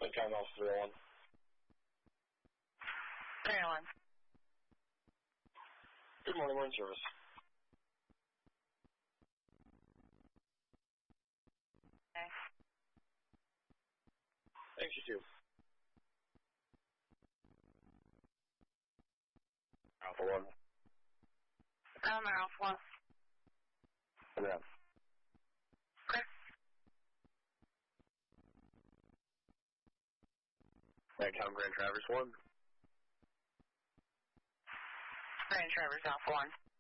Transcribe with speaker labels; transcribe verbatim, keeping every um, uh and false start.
Speaker 1: Lincoln Alpha three oh one.
Speaker 2: three oh one.
Speaker 1: Good morning, morning service.
Speaker 2: Okay.
Speaker 1: Thanks, you too. Alpha one.
Speaker 2: Um, Alpha one.
Speaker 1: Yeah.
Speaker 2: Okay.
Speaker 1: Nighttime Grand Traverse one.
Speaker 2: Grand Traverse Alpha one.